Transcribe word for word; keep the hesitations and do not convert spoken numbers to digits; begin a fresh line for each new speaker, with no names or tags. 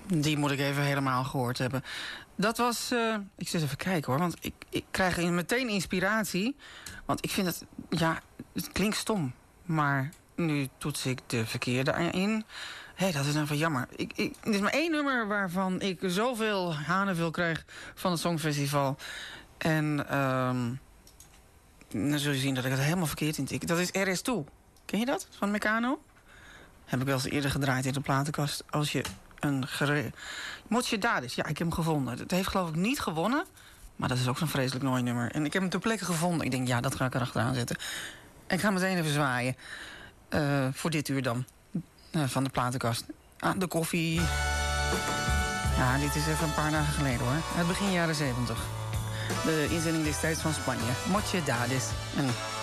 Die moet ik even helemaal gehoord hebben. Dat was... Uh, ik zit even kijken hoor, want ik, ik krijg meteen inspiratie. Want ik vind het... Ja, het klinkt stom. Maar nu toets ik de verkeerde in. Hé, hey, dat is dan van jammer. Ik, ik, er is maar één nummer waarvan ik zoveel hanenveel krijg van het Songfestival. En... Um, dan zul je zien dat ik het helemaal verkeerd intik. Dat is R S twee. Ken je dat? Van Meccano? Heb ik wel eens eerder gedraaid in de platenkast. Als je een gere... Mocedades, ja, ik heb hem gevonden. Het heeft geloof ik niet gewonnen. Maar dat is ook zo'n vreselijk mooi nummer. En ik heb hem ter plekke gevonden. Ik denk, ja, dat ga ik erachteraan zetten. En ik ga meteen even zwaaien. Uh, voor dit uur dan. Uh, van de platenkast. Ah, de koffie. Ja, dit is even een paar dagen geleden hoor. Het begin jaren zeventig. De inzending destijds van Spanje. Mocedades. En